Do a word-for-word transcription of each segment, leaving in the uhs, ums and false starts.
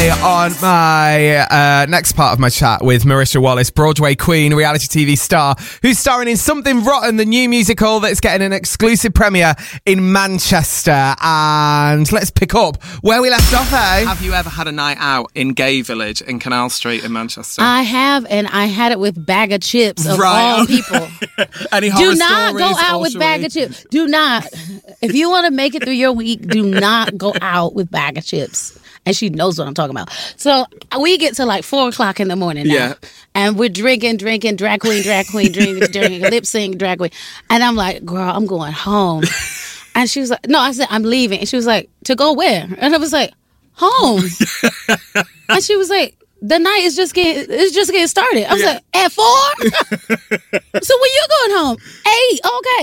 today on my uh, next part of my chat with Marisha Wallace, Broadway queen, reality T V star, who's starring in Something Rotten, the new musical that's getting an exclusive premiere in Manchester. And let's pick up where we left off, eh? Have you ever had a night out in Gay Village in Canal Street in Manchester? I have, and I had it with Bag of Chips of Right. all people. Any horror Do not go stories, out or with should Bag we- of Chips. Do not. If you want to make it through your week, do not go out with Bag of Chips. And she knows what I'm talking about. So we get to like four o'clock in the morning now. Yeah. And we're drinking, drinking, drag queen, drag queen, drinking, drinking, lip sync, drag queen. And I'm like, girl, I'm going home. And she was like, no, I said, I'm leaving. And she was like, to go where? And I was like, home. And she was like, the night is just getting it's just getting started. I was Yeah. like, at four? So when you going home? Eight,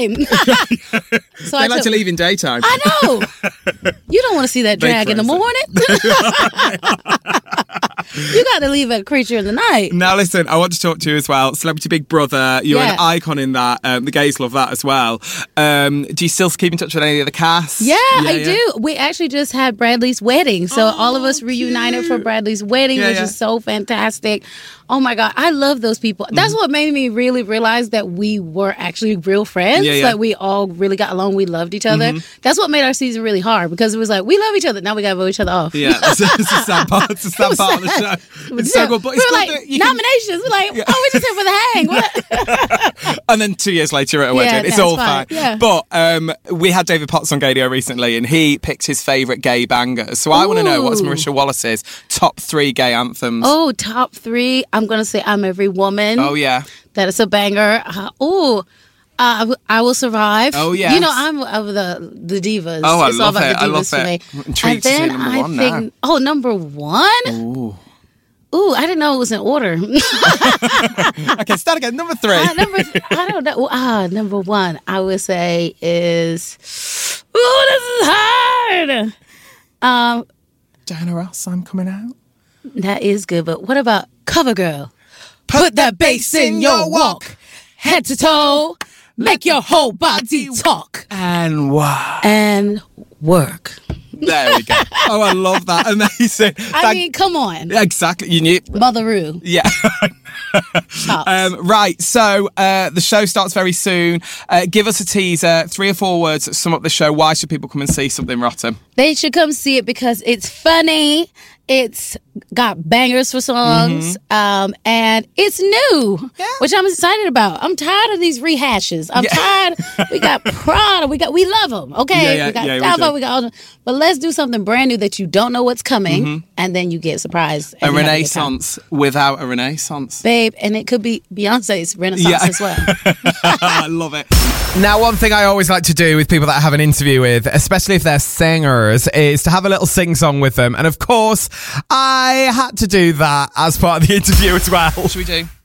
okay. So They I like took- to leave in daytime. I know. You don't want to see that Big drag in the friends. morning. You got to leave a creature in the night. Now listen, I want to talk to you as well. Celebrity Big Brother, you're Yeah. an icon in that. Um, the gays love that as well. Um, do you still keep in touch with any of the cast? Yeah, I yeah. do. We actually just had Bradley's wedding. So all of us reunited for Bradley's wedding, Yeah, which yeah. is so fantastic. Oh my God, I love those people. That's what made me really realize that we were actually real friends. Yeah, yeah. Like we all really got along. We loved each other. That's what made our season really hard because it was like, we love each other. Now we got to vote each other off. Yeah, it's, it's a sad part. It's a sad was part of the sad. show. It's so good, but we it's were good like, that you can- nominations. We're like, oh, we just here for the hang. What? and then two years later at a Yeah, wedding. It's that's all fine. fine. Yeah. But um, we had David Potts on Gadio recently and he picked his favourite gay bangers. So I want to know what's Ooh. Marisha Wallace's top three gay anthems. Oh, top three. I'm going to say I'm Every Woman. Oh, yeah. That is a banger. Uh, oh, uh, I Will Survive. Oh, yes. You know, I'm of the the divas. Oh, I it's love all about it. the I divas love for it. me. I'm And intrigued to see then number I one think, now. oh, number one? Ooh. Ooh, I didn't know it was in order. Okay, start again. Number three. uh, number, I don't know. Ah, number one, I would say is, oh, this is hard. Um, Diana Ross, I'm coming out. That is good, but what about CoverGirl? Put that bass in your walk, head to toe, make your whole body talk And wow. and work. There we go. Oh, I love that. Amazing. I Thank- mean, come on, Exactly. You knew. Motheroo. Yeah. Tops. um, right. So uh, the show starts very soon. Uh, give us a teaser, three or four words that sum up the show. Why should people come and see Something Rotten? They should come see it because it's funny. It's got bangers for songs, Mm-hmm. um, and it's new, which I'm excited about. I'm tired of these rehashes. I'm Yeah. tired. We got Prada. We got we love them. Okay, Yeah, yeah, we got yeah, we Java. do. We, got all them. But let's do something brand new that you don't know what's coming, and then you get surprised. A and you have good time. renaissance without a renaissance. babe, and it could be Beyonce's renaissance Yeah. as well. I love it. Now, one thing I always like to do with people that I have an interview with, especially if they're singers, is to have a little sing-song with them. And of course, I had to do that as part of the interview as well. What should we do?